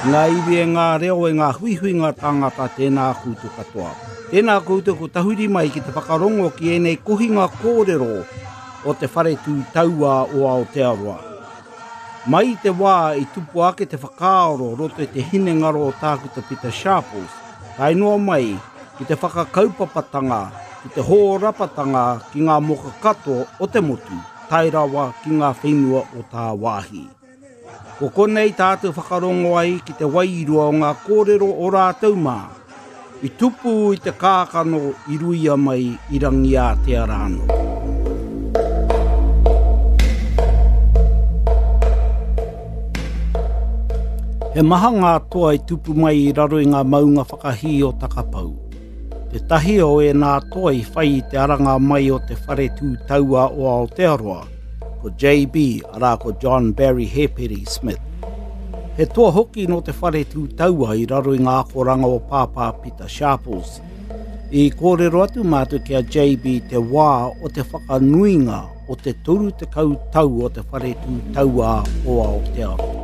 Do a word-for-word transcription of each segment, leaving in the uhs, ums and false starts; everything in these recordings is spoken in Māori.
Ngā iwi e ngā reo e ngā huihui ngā tangata tēnā koutou katoa. Tēnā koutou ko tahuri mai ki te whakarongo ki enei kohinga kōrero o te whare tū taua o Aotearoa. Mai te wā i tupu ake te whakaaro roto e te hine ngaro o tākuta Peter Sharples, tai noa mai ki te whakakaupapatanga, ki te hōrapatanga ki ngā moka kato o te motu, tai rawa ki ngā whenua o tā wāhi. Ko konei tātou whakarongo ai ki te wairua o ngā kōrero o rātou mā, i tupu i te kākano i ruia mai i rangi a te arano. He maha ngā toa i tupu mai i raro i ngā maunga whakahi o Takapau. Te tahi o e ngā toa i whai te aranga mai o te whare tū taua o Aotearoa, ko J B ara ko John Barry Heperi Smith. He toa hoki no te whare tū taua i raro i ngā koranga o Pāpā Peter Sharples. I kōrero atu mātu kia J B te wā o te whakanuinga o te toru te kautau o te whare tū taua o Aotearoa.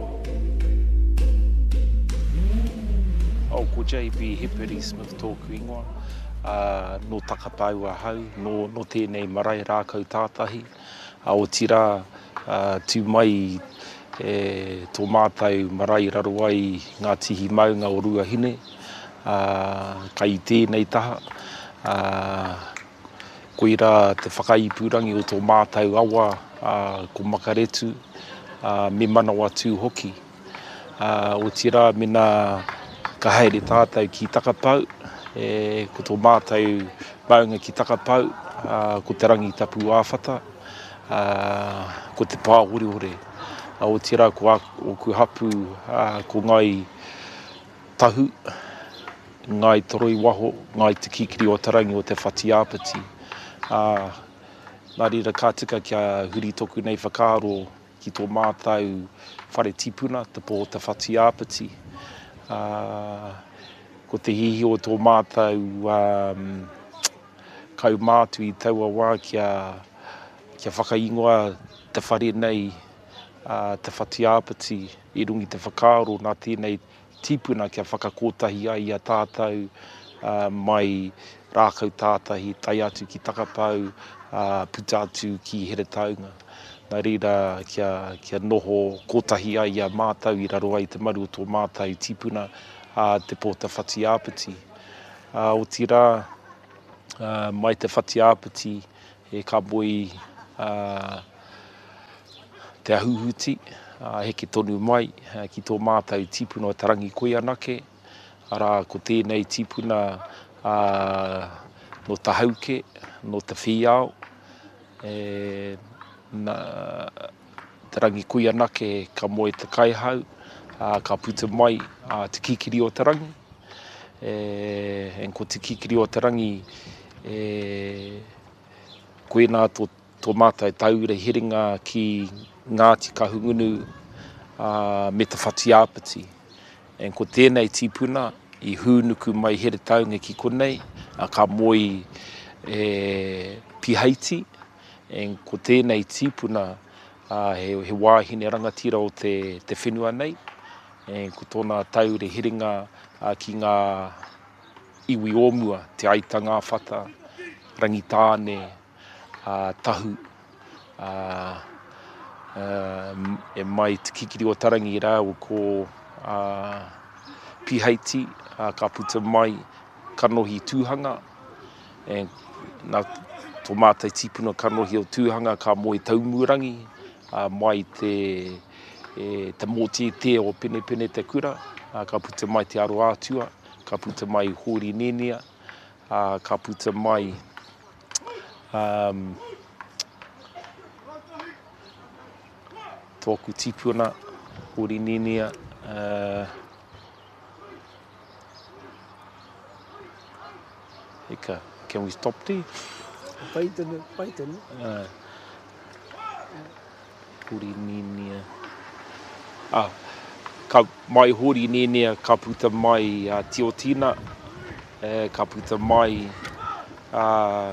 O ko J B Heperi Smith tōku ingoa, uh, no Takapau ahau, no, no tēnei marae rākau tātahi. A o tira uh, tū mai e, tō mātou marae raro ai ngā tihi maunga o Ruahine, uh, kai tēnei taha. Uh, koira te whakaipurangi o tō mātou awa uh, ko Makaretu, uh, me manawa tū hoki. Uh, o tira mena ka haere tātou ki Takapau, e, ko tō mātou maunga ki Takapau, uh, ko te rangi tapu āwhata. Uh, ko te pā ore ore. Uh, o tira ko, a, o ku hapu uh, ko ngai tahu, ngai toroi waho, ngai te kikiri o tarangi o te whatiapati. Uh, nā reira ka tika kia huri toku nei whakaaro ki tō mātou whare tipuna, te pō te whatiapati. Uh, ko te hihi o tō mātou um, kau mātu i taua wā kia kia whakaingoa te whare nei, uh, te whatiapati i rungi te whakaaro nā tēnei tipuna kia whakakotahi ai a tātou uh, mai rākau tātahi tai atu ki Takapau, uh, puta atu ki Heretaunga. Nā reira kia, kia noho kotahi ai a mātou i raro ai te maru o tō mātou tipuna uh, te pō te whatiapati. Uh, o tira uh, mai te whatiapati e ka boi Uh, te ahuhuti, uh, heke tonu mai, uh, ki tō mātou tipuna o tarangi koe anake, ara ko tēnei tipuna uh, no tahauke, no te whiao, e, na, tarangi koe anake ka moe te kaihau, uh, ka puta mai uh, te kikiri o tarangi, e, en ko te kikiri o tarangi, e, koe nā tō tō mātai taure heringa ki Ngāti Kahungunu uh, me te whatiapati. En ko tēnei tipuna i hūnuku mai Heretaunga ki konei, uh, ka moi e, pihaiti. En ko tēnei tipuna uh, he, he wāhine rangatira o te, te whenua nei. En ko tōna taure heringa uh, ki ngā iwi omua, te aitanga whata, rangitāne, Uh, tahu, uh, uh, e mai te kikiri o tarangi i rā o ko uh, pihaiti, uh, ka puta mai kanohi tūhanga, e nā tō mātai tipuna kanohi o tūhanga ka moe taumurangi, uh, mai te, e, te mōti te o pene pene te kura, uh, ka puta mai te aro ātua, ka puta mai hori nenea, uh, ka puta mai Um, tōku tipuna, hori nenea, uh, eka, can we stop there? Paitana, paitana. Uh, hori nenea. Ah, ka mai hori nenea, ka puta mai uh, tiotina, uh, ka puta mai uh,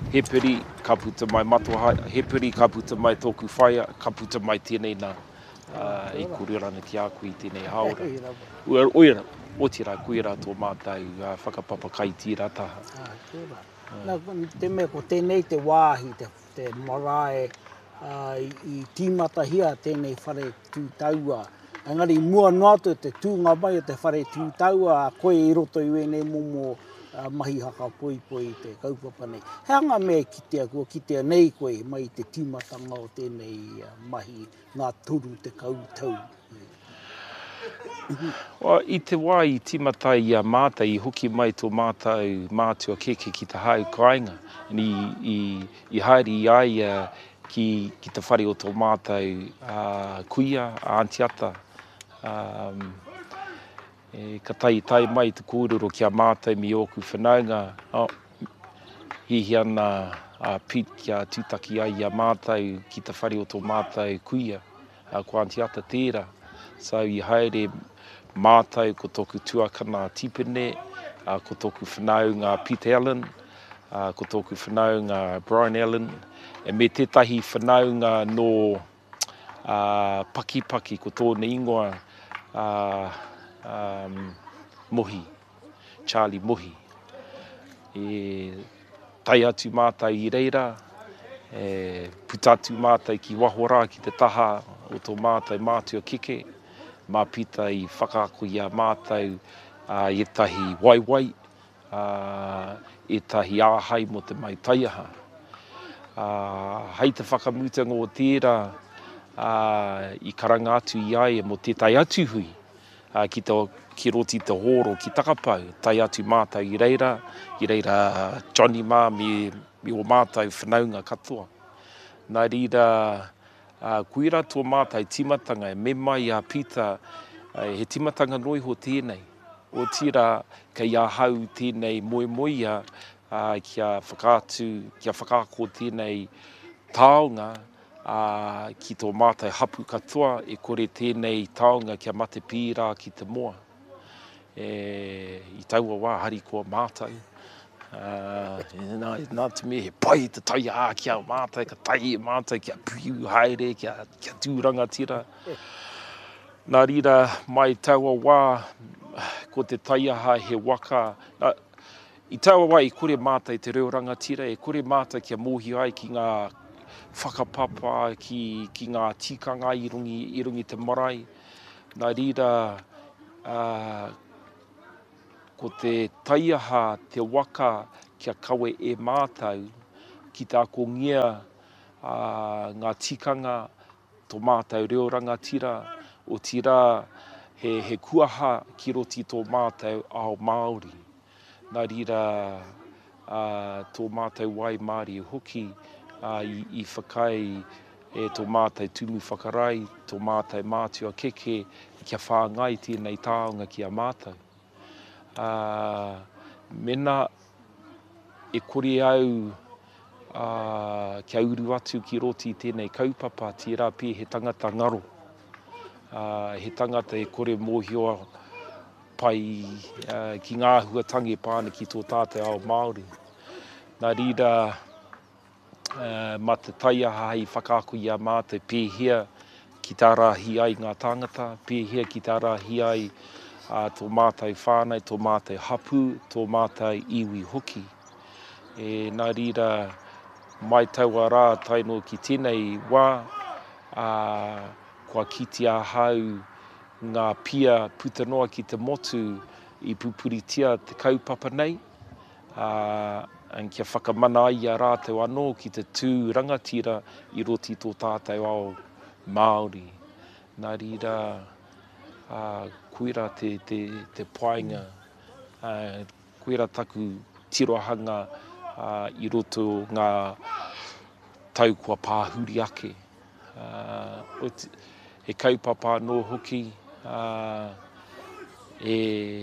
heperi, ka puta mai matohai, heperi, ka puta mai tōku whaia, ka puta mai tēnei nā uh, i kurerana ki a koe tēnei haora. Ua oira, o tira koera tō mātai uh, whakapapa kai tira taha. Ah, kura. Nā, te mea ko tēnei te wāhi, te, te marae, uh, i, i tīmata hia tēnei whare tūtaua. Engari mua noatu te tūnga mai o te whare tūtaua, koe i roto i wene momo uh, mahi haka poi poi te kaupapa nei. Heanga mea kitea kua kitea nei koe mai te tīmatanga o tēnei uh, mahi ngā turu te kautau. Well, I te wā i tīmata i a mātai, i hoki mai tō mātai mātua keke ki te hau kāinga. Ni i, i haere i ai uh, ki, ki te whare o tō mātai uh, kuia, a antiata. Um, e, ka tai tai mai te kōrero ki a mātai mi oku whanaunga. Oh, hihi ana uh, pit ki a tūtaki ai i a mātai ki te whare o tō mātai kuia, uh, ko antiata tērā. So i haere mātai ko tōku tuakana tipene, uh, ko tōku whanau ngā Pete Allen, uh, ko tōku whanau ngā Brian Allen, e me tētahi whanau ngā no uh, paki paki ko tōna ingoa uh, um, Mohi, Charlie Mohi. E tai atu mātai i reira, e putatu mātai ki wahora ki te taha o tō mātai mātua keke, mā pita i whakaako i a mātou uh, e tahi waiwai, uh, e tahi āhai mo te mai taiaha. Uh, hei te whakamutanga o tērā uh, i karanga atu i ai mo te tai atu hui, uh, ki, te, ki roti te horo ki takapau, tai atu mātou i reira, i reira Johnny mā me, me o mātou whanaunga katoa. Nā reira, Uh, kuira tō mātai timatanga, e me mai a pita, uh, he timatanga noi ho tēnei. O tira, kei a hau tēnei moe moia, uh, kia whakātu, kia whakāko tēnei taonga, uh, ki tō mātai hapu katoa, e kore tēnei taonga kia mate pīrā ki te moa. E, I taua wā, hari kua mātai. Uh, nā, nā te me he pai te tai ā kia mātai, ka tai e mātai, kia piu haere, kia, kia tūranga tira. Nā rira mai taua wā, ko te tai aha he waka. Nā, I taua wā i kore mātai te reo rangatira, e kore mātai kia mōhi ai ki ngā whakapapa, ki, ki ngā tikanga i rungi, i rungi te marae. Nā rira, uh, ko te taiaha, te waka kia kawe e mātou, ki tā ko ngia uh, ngā tikanga, tō mātou reo rangatira, o tira he, he kuaha ki roti tō mātou ao Māori. Nā rira uh, tō mātou wai Māori hoki, uh, i, i whakai e tō mātou tumu whakarai, tō mātou mātua keke, kia whāngai tēnei tāonga ki a mātou. Uh, mena e kore au uh, kia uru atu ki roti tēnei kaupapa, tērā pē he tangata ngaro. Uh, he tangata e kore mōhioa pai uh, ki ngā huatangi pāne ki tō tātou ao Māori. Nā rira, uh, ma te taiaha hei whakaako i a mātou pēhea ki tā rahi ai ngā tangata, pēhea ki tā rahi ai Uh, tō mātai whānei, tō mātai hapu, tō mātai iwi hoki. E, nā rira, mai taua rā taino ki tēnei wā, uh, kua kiti a hau ngā pia putanoa ki te motu i pupuritia te kaupapa nei. Uh, an kia whakamana ai a rātou anō ki te tū rangatira i roti tō tātou ao Māori. Nā rira, Uh, kuira te, te, te painga, uh, kuira taku tirohanga uh, i roto ngā tau kua pāhuri ake. Uh, te, he kaupapa no hoki, uh, e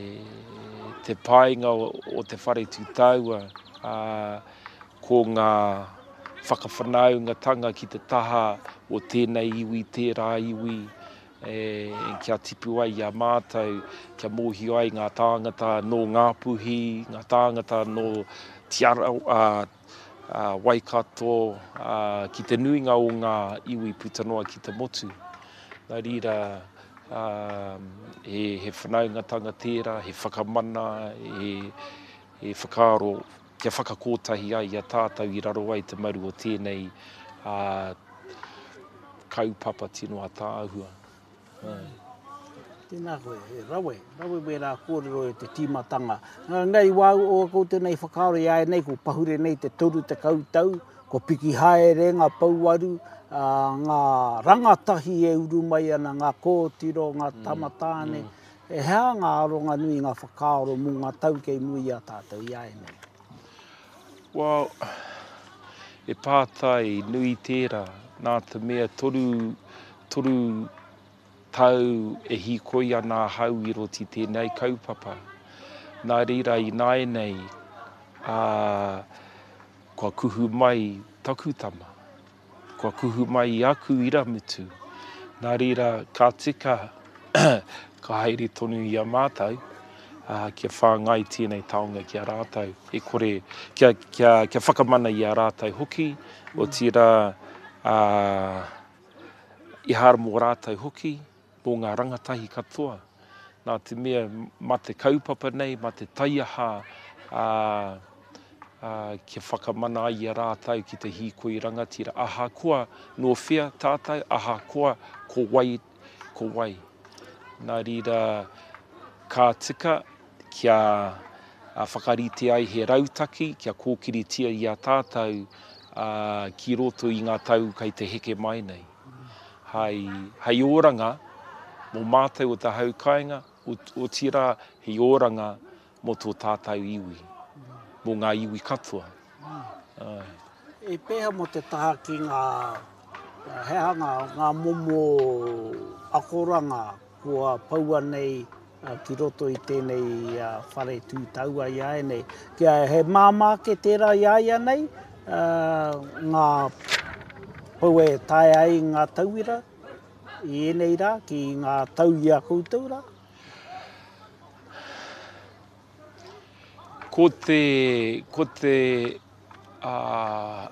te painga o, o te whare tūtaua, uh, ko ngā whakawhanaungatanga ki te taha o tēnei iwi, tērā iwi, E, kia tipu ai a mātou, kia mōhi ai ngā tāngata no Ngāpuhi, ngā tāngata no Tiara, uh, uh, Waikato, uh, ki te nuinga o ngā iwi putanoa ki te motu. Nā rira, um, he, he whanaungatanga tērā, he whakamana, he, he whakaaro, kia whakakōtahi ai a tātou i raro ai te maru o tēnei uh, kaupapa tino a tāhua. Mm. Tēnā koe, e rawe, rawe me rā kōrero e te tīmatanga. Nei wā o ko tēnei whakaaro i ai nei, ko pahure nei te toru te kautau, ko piki haere ngā pauaru, uh, ngā rangatahi e uru mai ana, ngā kōtiro, ngā tamatāne, mm. Mm. E hea ngā aronga nui ngā whakaaro mō ngā tau kei nui a tātou i ai nei. Well, e pātai nui tērā, nā te mea toru, toru tau e hikoi ana hau i roti tēnei kaupapa. Nā reira i nāi nei, uh, kua kuhu mai takutama, kua kuhu mai i aku i ramutu. Nā reira ka tika, ka haere tonu i a mātou, uh, kia whāngai tēnei taonga ki a rātou. E kore, kia, kia, kia whakamana i a rātou hoki, o tira uh, i hara mō rātou hoki, mō ngā rangatahi katoa. Nā te mea, ma te kaupapa nei, ma te taiaha, uh, uh, kia whakamana ai a rātou ki te hīkoi rangatira. Aha koa no whia tātou, aha koa ko wai, ko wai. Nā rira ka tika kia uh, whakarite ai he rautaki, kia kōkiritia i a tātou uh, ki roto i ngā tau kei te heke mai nei. Hei, hei oranga, mō mātou o te haukainga, o, o tira hei oranga mō tō tātou iwi, mō ngā iwi katoa. Mm. E pēha mo te taha ki ngā heanga, ngā momo akoranga kua paua nei uh, ki roto i tēnei uh, whare tūtaua i ai nei. Kia he māmā ke tērā i ai nei, uh, ngā paua e tae ai ngā tauira, i enei rā, ki ngā tau i a koutou rā? Ko te, ko te uh,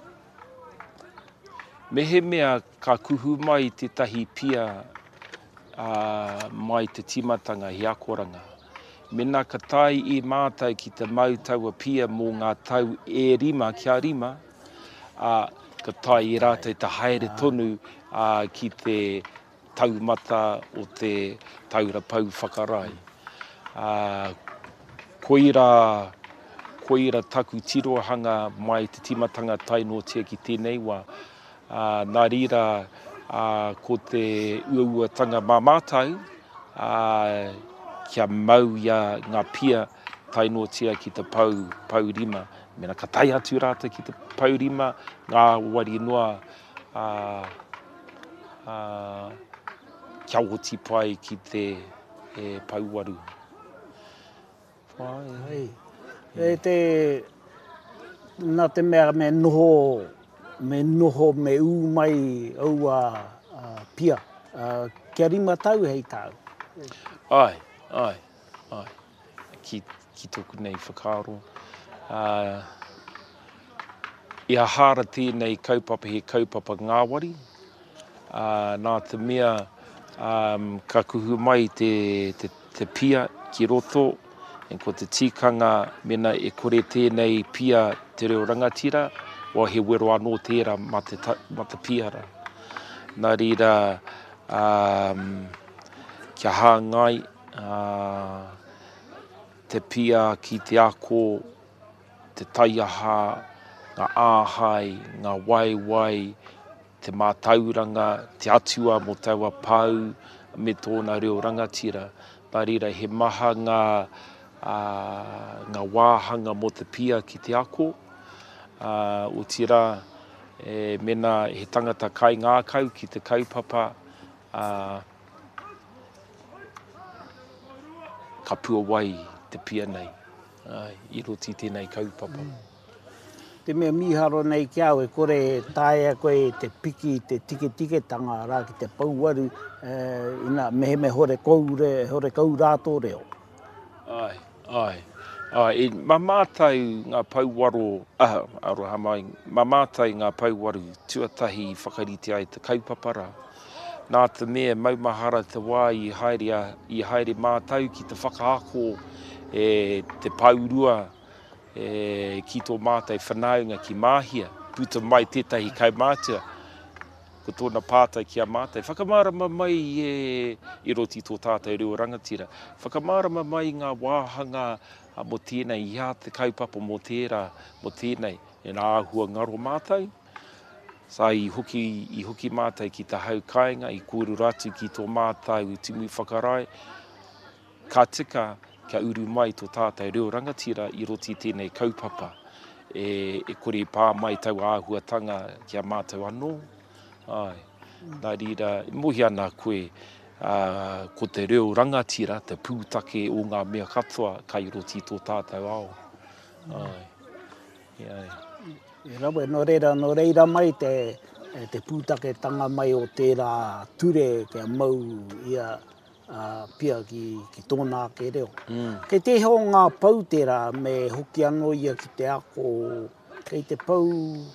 mehe mea ka kuhu mai te tahi pia uh, mai te timatanga hi akoranga. Mena ka tai i mātou ki te mautaua pia mō ngā tau e rima kia rima, uh, ka tai i rātou te haere tonu uh, ki te taumata o te taura pau whakarai. Uh, koira, koira taku tirohanga mai te timatanga tainotia ki tēnei wā. Uh, nā rira uh, ko te uauatanga mā mātou, uh, kia mau ia ngā pia tainotia ki te pau, pau rima. Mena ka tai atu rātou ki te pau rima, ngā wari noa uh, uh, kia oti pai ki te e pauaru. Whai, hei. E te, nā te mea me noho, me noho me u mai au a uh, pia. Uh, kia rima tau hei tau? Ai, ai, ai. Ki, ki toku nei whakaaro. Uh, ia hara tēnei kaupapa he kaupapa ngāwari. Uh, nā te mea, Um, ka kuhu mai te, te, te pia ki roto, en ko te tikanga mena e kore tēnei pia te reo rangatira, o he wero anō tērā ma te, ta, ma te piara. Nā rira, um, kia hāngai, uh, te pia ki te ako, te taiaha, ngā āhai, ngā waiwai, te mātauranga, te atua mo taua pau, me tōna reo rangatira. Nā rira, he maha ngā, uh, ngā wāhanga mo te pia ki te ako. Uh, o tira, e, mena he tangata kai ngā kau ki te kaupapa, uh, ka pua wai te pia nei, uh, i roti tēnei kaupapa. Mm. Te mea miharo nei ki au e kore tāia koe te piki, te tike tike tanga rā ki te pauaru, eh, ina mehe me hore kou, re, hore kou rātō reo. Ai, ai, ai, e, ma mātai ngā pauwaro, ah, aroha mai, ma mātai ngā pauwaru tuatahi whakarite ai te kaupapara. nā te mea maumahara te wā i haere, a, i haere mātau ki te whakaako e te paurua e ki tō mātai whanaunga ki māhia, puta mai tētahi kaumātua, ko tōna pātai ki a mātai. Whakamārama mai e, i roti tō tātai reo rangatira. Whakamārama mai ngā wāhanga a mo tēnei, ia te kaupapa mo tērā, mo tēnei, e nā āhua ngaro mātai. Sa i hoki, i hoki mātai ki te hau kāinga, i kōru ratu ki tō mātai u timu whakarai, ka tika kia uru mai tō tātai reo rangatira i roti tēnei kaupapa. E, e kore pā mai tau āhuatanga kia mātou anō. Ai, nā rira, mohi ana koe, uh, ko te reo rangatira, te pūtake o ngā mea katoa, kai roti tō tātou ao. Ai, iai. E rawe, no reira, no reira mai te, te pūtake tanga mai o tērā ture kia mau ia uh, pia ki, ki tōnā ke reo. Mm. Kei te heo ngā pau tērā me hoki anō ia ki te ako, kei te pau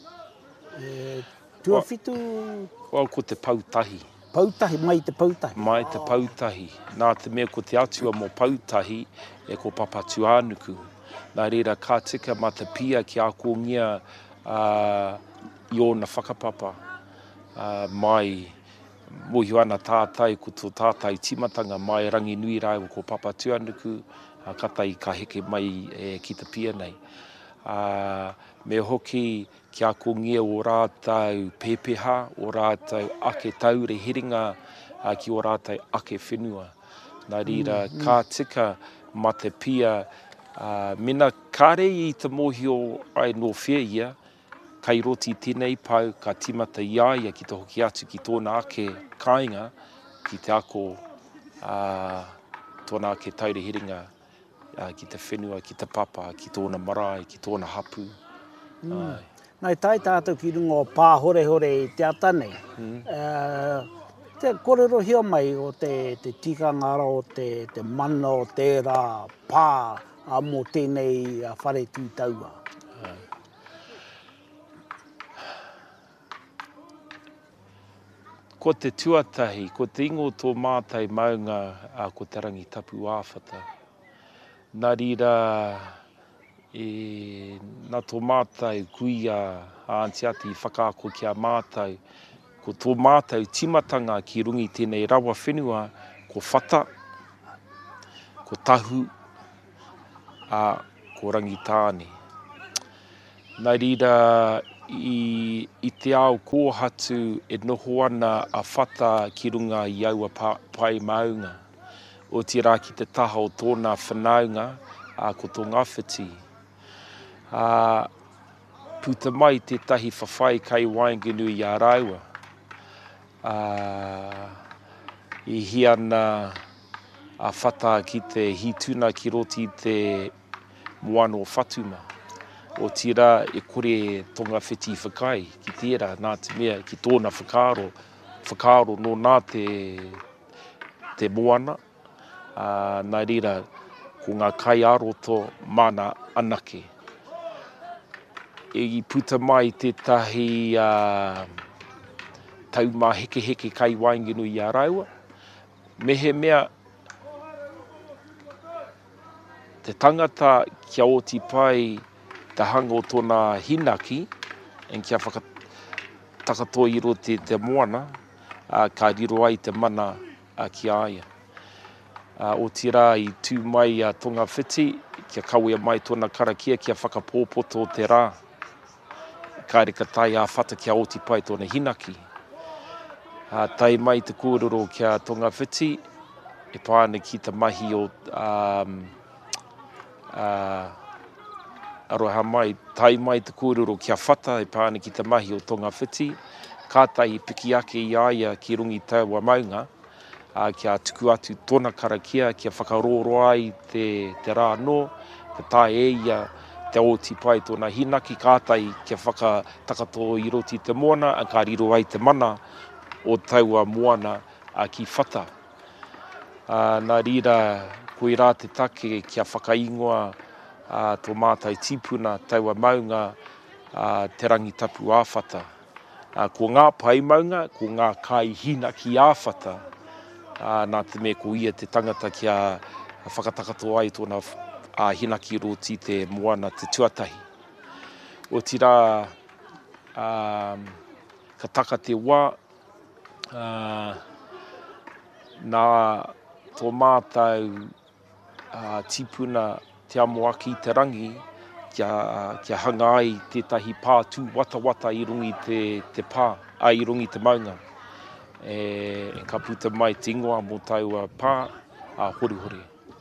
e, tuawhitu? Wau ko te pautahi. Pautahi, mai te pautahi? Mai te pautahi. Nā te mea ko te atua mō pautahi e ko papatu ānuku. Nā reira ka tika ma te pia ki a kōngia uh, i ōna whakapapa. Uh, mai mohi ana tātai ko tō tātai timatanga mai rangi nui rau ko papatu ānuku. Uh, katai ka heke mai e, ki te pia nei. Uh, me hoki ki a kongia o rātau pepeha, o rātau ake taure heringa, uh, ki o rātau ake whenua. Nā rira, mm, mm. ka tika ma te pia, uh, mena kare i te mohi o ai no whea ia, kai roti tēnei pau, ka timata iaia ki te hoki atu ki tōna ake kāinga, ki te ako uh, tōna ake taure heringa, uh, ki te whenua, ki te papa, ki tōna marae, ki tōna hapu. Mm. Ai. Nai tai tātou ki rungo pā hore hore i te atanei. Mm. Uh, te korero hia mai o te, te tikangara o te, te mana o tērā pā a mō tēnei a whare tūtaua. Ai. Ko te tuatahi, ko te ingo tō mātai maunga a ko te rangi tapu āwhata. Nā rira, e nā tō mātai kuia a Antiati i whakaako ki a mātai, ko tō mātai timatanga ki rungi tēnei rawa whenua, ko whata, ko tahu, a ko rangitāne. Nā rira, i, i te ao kōhatu e noho ana a whata ki runga i aua pai maunga. O tira ki te taha o tōna whanaunga, a ko tō ngawhiti. Uh, puta mai tētahi whawhai kai wainginu i a raua. Uh, I hi ana a whata ki te hituna ki roti te moano o whatuma. O tira e kore tonga whiti whakai ki tērā, nā te mea ki tōna whakaro, whakaro no nā te, te moana. Uh, nā rira, ko ngā kai aroto mana anake. E i puta mai tētahi uh, tauma heke heke kai wainginu i a raua. Mehe mea, te tangata kia oti pai te hanga o tōna hinaki, en kia whakatakatoa i ro te, te moana, uh, ka riro ai te mana uh, ki aia. Uh, o tira i tū mai a uh, tonga whiti, kia kawea mai tōna karakia kia whakapōpoto o te rā. Ka reka tai a whata kia oti pai tōna hinaki. Uh, tai mai te kōrero kia tonga whiti, e pāne ki te mahi o um, uh, aroha mai, tai mai te kōrero kia whata, e pāne ki te mahi o tonga whiti, ka tai piki ake i aia ki rungi taua maunga, Uh, kia tuku atu tōna karakia, kia whakaroro ai te, te rā no, te tae e ia, te oti pai tōna hinaki, kātai kia whakatakato i roti te moana, a ka riro ai te mana o taua moana uh, ki whata. Uh, nā rira, koe rā te take kia whakaingoa uh, tō mātai tipuna, taua maunga, uh, te rangi tapu āwhata. Uh, ko ngā paimaunga, ko ngā kai hina ki āwhata, uh, nā te me ko ia te tangata kia whakatakato ai tōna uh, hina ki roti te moana te tuatahi. O tira, um, ka taka te wā, uh, nā tō mātau uh, tipuna te amo aki te rangi, kia, kia hanga ai tētahi pātū wata wata i rungi te, te pā, a i rungi te maunga. E, ka puta mai te ingoa mō taua pā, a hori hori.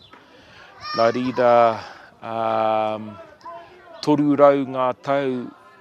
Nā rira, um, toru rau ngā tau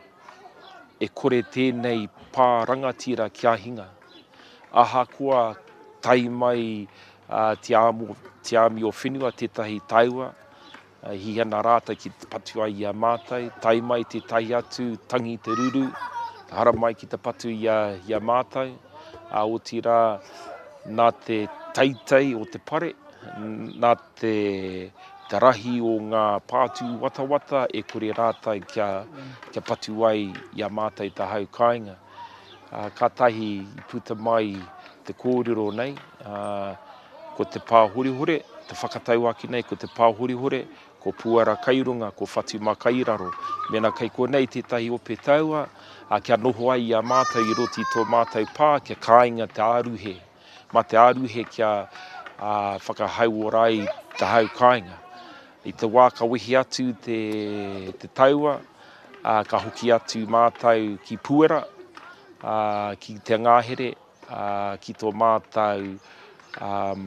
e kore tēnei pā rangatira kia hinga. Aha kua tai mai uh, te, amo, te ami o whenua tētahi taua, Uh, hi ana rāta ki te patu ai i a mātai, tai mai te tai atu, tangi te ruru, hara mai ki te patu i a, i a mātai, a o tira nā te taitei o te pare, nā te, te rahi o ngā pātū wata wata, e kore rātai kia, kia patu ai i a mātai ta hau kāinga. Uh, ka tahi i puta mai te kōrero nei, uh, ko te pāhorihore, te whakatau aki nei, ko te pāhorihore, ko puara kairunga, ko whatu mā kairaro. Mena kei ko nei tētahi o pe taua, a kia noho ai i a mātou i roti tō mātou pā, kia kāinga te āruhe. Ma te āruhe kia uh, whakahau o rai te hau kāinga. I te wā ka wehi atu te, te taua, uh, ka hoki atu mātou ki puera, uh, ki te ngāhere, uh, ki tō mātou um,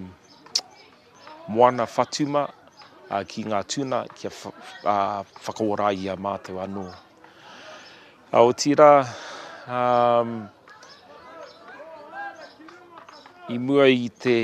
moana whatuma, Uh, ki ngā tuna kia uh, whakaora i a mātou anō. A o tira, um, i mua i te,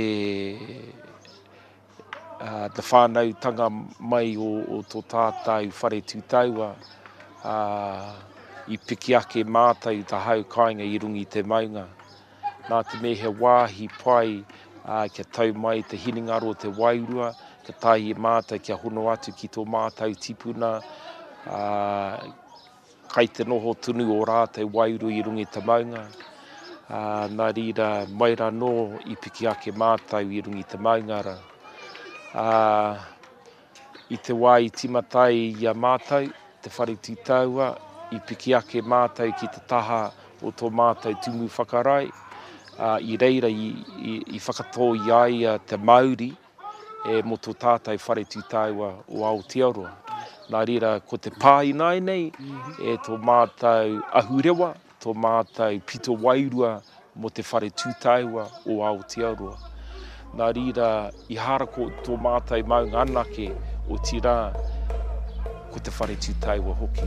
uh, te whānau tanga mai o, o tō tātou whare tūtaua, uh, i piki ake mātou ta hau kāinga i rungi te maunga. Nā te me he wāhi pai, uh, kia tau mai te hiningaro o te wairua, ka tai e mātai kia hono atu ki tō mātou tipuna, uh, kai te noho tunu o rātou wairu i rungi te maunga. Uh, nā rira, maira no i piki ake mātou i rungi te maungara. Uh, I te wai timatai i a mātou, te whare tūtaua, i piki ake mātou ki te taha o tō mātou tumu whakarai, uh, i reira i, i, i whakatō i ai uh, te Māori, e mo tō tātai whare tūtaua o Aotearoa. Nā rira, ko te pāinai nei, e tō mātou ahurewa, tō mātou pito wairua mo te whare tūtaua o Aotearoa. Nā rira, i hara ko tō mātou maunga anake o tira, ko te whare tūtaua hoki.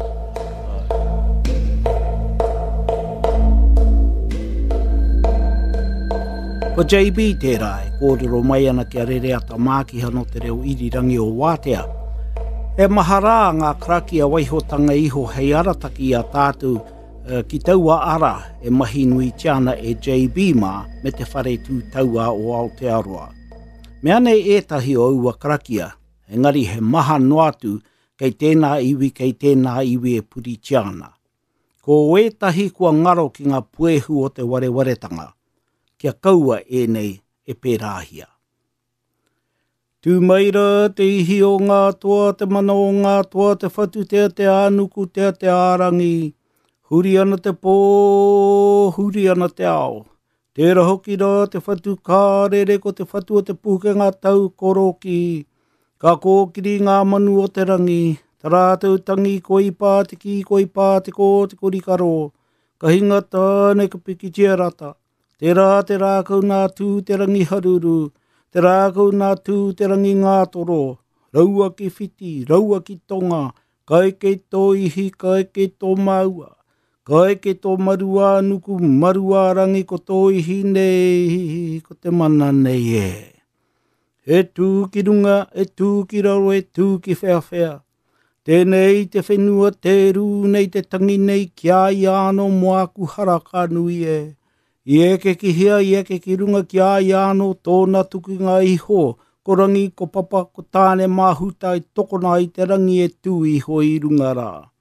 Ko J B tērā e kōrero mai ana kia rereata mākiha no te reo irirangi o Wātea. E maharā ngā krakia waihotanga iho hei arataki a tātou uh, ki taua ara e mahi nui tiana e J B mā me te whare tū taua o Aotearoa. Me ane ētahi o ua krakia, engari he maha noatu kei tēnā iwi kei tēnā iwi e puri tiana. Ko ētahi kua ngaro ki ngā puehu o te warewaretanga. Kia kaua e nei e pērāhia. Tū maira te ihi o ngā toa, te mana o ngā toa, te whatu tea te ānuku, tea te ārangi. Huri ana te pō, huri ana te ao. Tērā hoki rā te whatu kārere ko te whatu o te pukenga tau koroki. Ka kōkiri ngā manu o te rangi. Tā rātou tangi koi pātiki, koi pātiko te korikaro. Ka hinga tāne ka piki tia rata. Te rā te rākau nā tū te rangi haruru, te rākau nā tū te rangi ngātoro, raua ki whiti, raua ki tonga, kai kei tō ihi, kai kei tō maua, kai kei tō marua nuku, marua rangi ko tō ihi nei, ko te mana nei e. E tū ki runga, e tū ki raro, e tū ki whea whea. Tēnei te whenua te rū nei te tangi nei kia i ano moaku haraka nui e. I eke ki hia, i eke ki runga ki a i ano tōna tuku ngā iho, ko rangi, ko papa, ko tāne mahuta i tokona i te rangi e tū iho i runga rā.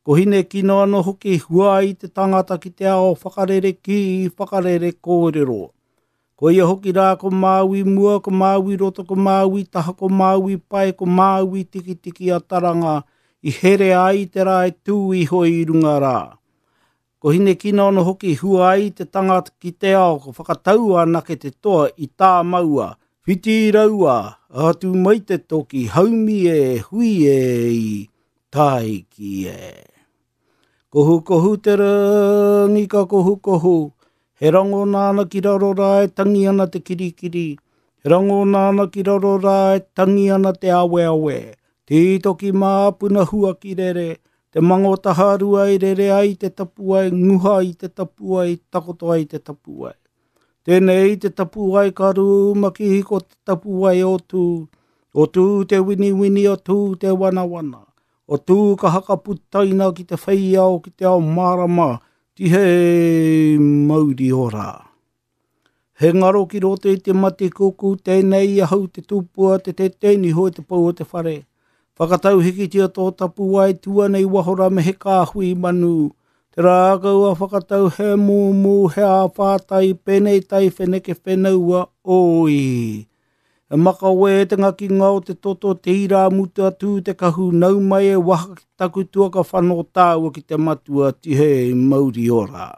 Ko hine kino ano hoki hua i te tangata ki te ao whakarere ki i whakarere kōrero. Ko ia hoki rā ko māui mua, ko māui roto, ko māui taha, ko māui pai, ko māui tiki tiki a taranga i here ai te rā e tū i hoi i runga rā. Ko hine kino ano hoki hua ai te tangata ki te ao ko whakataua ana ke te toa i tā maua. Whiti raua, atu mai te toki, haumi e, hui e i, tai ki e. Kohu kohu te rangi ka kohu kohu, he rango nāna ki raro rā e tangi ana te kirikiri, he rango nāna ki raro rā e tangi ana te awe awe, te toki māpuna hua ki rere, te mango taharua i rere ai te tapuai, nguha i te tapuai, takoto ai te tapuai. Tēnei te tapuai karu maki hiko te tapuai o tū, o tū te wini wini o tū te wana wana. O tū ka haka putaina ki te whaiao ki te ao marama, ti he mauri ora. He ngaro ki roto i te mate kuku, tēnei ahau te tupua, te te tēni hoi te pau o te whare. Whakatau hiki tia tō tapuai, tua nei wahora me he kāhui manu. Te rākau a whakatau he mūmū, he a whātai, penei tai wheneke whenaua, oi. E makawe te ngaki ngau te toto te ira mutu atu te kahu nau mai e waka ki taku tua ka whanau tāua ki te matua tihe mauri ora.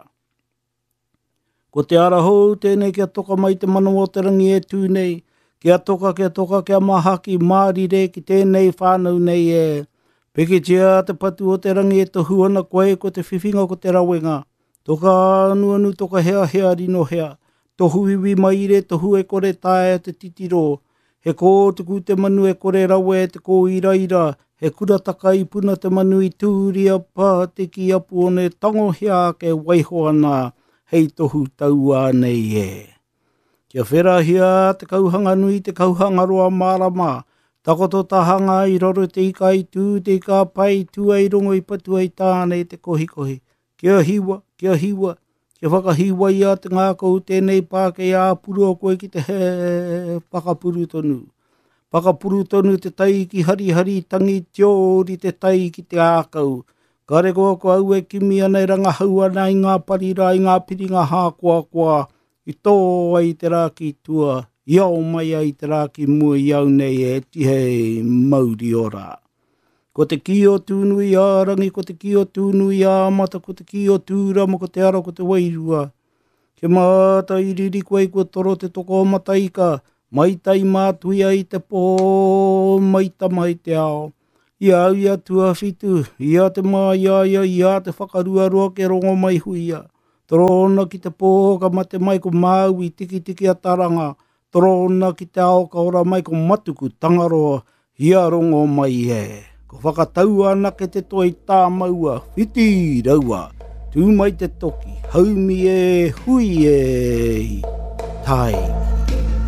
Ko te arahou tēnei kia toka mai te manu o te rangi e tū nei, kia toka kia toka kia mahaki mārire ki tēnei whānau nei e. Peke tia te patu o te rangi e tohu ana koe ko te whiwhinga ko te rawenga. Toka anu anu toka hea hea rino hea. Tohu iwi maire, tohu e kore tae te titiro. He kō tuku te manu e kore rawe te kō ira ira. He kura taka i puna te manu i tūria pā te ki apu o ne tango hea ke waiho ana hei tohu taua nei e. Kia whera hea te kauhanga nui te kauhanga roa marama. Takoto tahanga i roro te ika i tū, te ika pai tū ai rongo i patu ai tāne te kohi kohi. Kia hiwa, kia hiwa. Ke whakahiwa ia te ngākou tēnei pāke i āpuru o koe ki te he pakapuru tonu. Pakapuru tonu te tai ki hari hari tangi tiori te tai ki te ākau. Kare koa ko au e kimi ana i rangahau ana i ngā parira i ngā piringa hākua kua. I tō ai te rā ki tua, iau mai ai te rā ki mua iau nei e tihe mauri ora. Ko te kio tūnui a rangi, ko te kio tūnui a mata, ko te kio tūrama, ko te ara, ko te wairua. Ke mata i riri koe kua toro te toko mataika, maitai mātui ai te pō, maita mai te ao. Ia au ia tua whitu, ia te mā ia ia, ia te whakarua roa ke rongo mai huia. Torona ki te pō, ka mate mai ko māui, tiki tiki a taranga. Torona ki te ao, ka ora mai ko matuku, tangaroa, ia rongo mai e. Ko whakatau ana ke te toi tā maua, whiti raua, tū mai te toki, haumi e, hui e, tai.